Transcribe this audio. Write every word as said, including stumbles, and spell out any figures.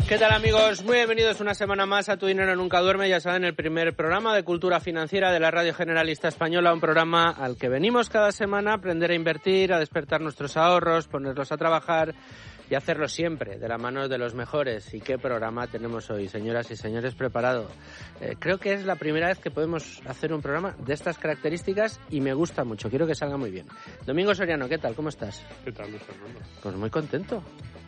¿Qué tal, amigos? Muy bienvenidos una semana más a Tu Dinero Nunca Duerme. Ya saben, el primer programa de cultura financiera de la Radio Generalista Española, un programa al que venimos cada semana a aprender a invertir, a despertar nuestros ahorros, ponerlos a trabajar y hacerlo siempre de la mano de los mejores. ¿Y qué programa tenemos hoy, señoras y señores? Preparado. Eh, creo que es la primera vez que podemos hacer un programa de estas características y me gusta mucho. Quiero que salga muy bien. Domingo Soriano, ¿qué tal? ¿Cómo estás? ¿Qué tal, Luis Fernando? Pues muy contento.